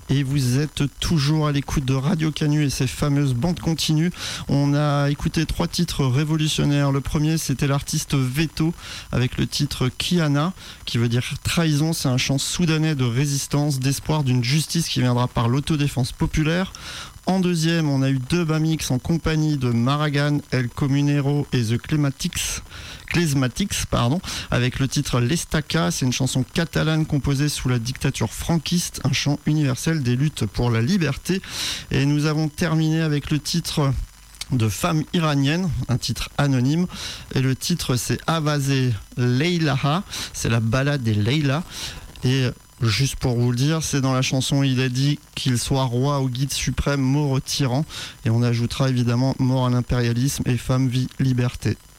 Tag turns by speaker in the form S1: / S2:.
S1: Et vous êtes toujours à l'écoute de Radio Canu et ses fameuses bandes continues. On a écouté 3 titres révolutionnaires. Le premier, c'était l'artiste Veto avec le titre Kiana, qui veut dire trahison. C'est un chant soudanais de résistance, d'espoir d'une justice qui viendra par l'autodéfense populaire. En deuxième, on a eu Dub Mix en compagnie de Maragan, El Comunero et The Klezmatics, avec le titre L'Estaca. C'est une chanson catalane composée sous la dictature franquiste, un chant universel des luttes pour la liberté. Et nous avons terminé avec le titre de Femme iranienne, un titre anonyme, et le titre c'est Avazé Leilaha, c'est la balade des Leila. Et juste pour vous le dire, c'est dans la chanson, il est dit qu'il soit roi ou guide suprême, mort au tyran, et on ajoutera évidemment mort à l'impérialisme et femme, vie, liberté.